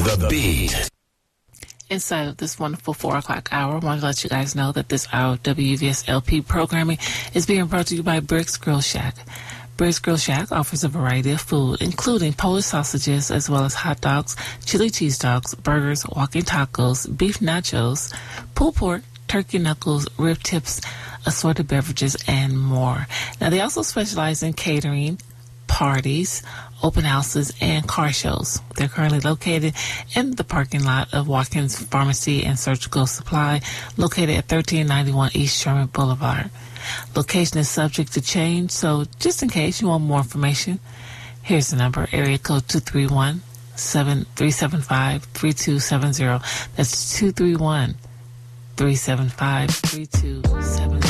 The Beat. Inside of this wonderful 4 o'clock hour, I want to let you guys know that this hour of WVS LP programming is being brought to you by Briggs Grill Shack. Briggs Grill Shack offers a variety of food, including Polish sausages, as well as hot dogs, chili cheese dogs, burgers, walking tacos, beef nachos, pulled pork, turkey knuckles, rib tips, assorted beverages, and more. Now, they also specialize in catering, parties, open houses, and car shows. They're currently located in the parking lot of Watkins Pharmacy and Surgical Supply, located at 1391 East Sherman Boulevard. Location is subject to change, so just in case you want more information, here's the number, area code 231-375-3270. That's 231-375-3270.